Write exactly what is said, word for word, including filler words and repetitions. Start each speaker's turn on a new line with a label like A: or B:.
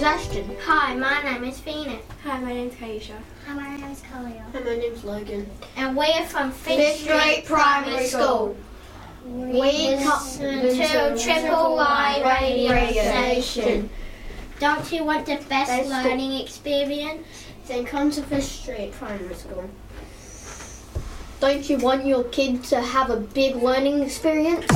A: Ashton.
B: Hi, my name is Phoenix.
C: Hi, my name's Kaisha.
D: Hi, my name is Kalia.
A: Hi, my name's Logan.
B: And we're from
A: Fish Street Primary School.
B: We
D: listen
B: listen to Triple Y radio
A: Radio
B: station. Don't you want the best
A: Best
B: learning experience?
A: Then come to Fish Street Primary School. Don't you want your kid to have a big learning experience?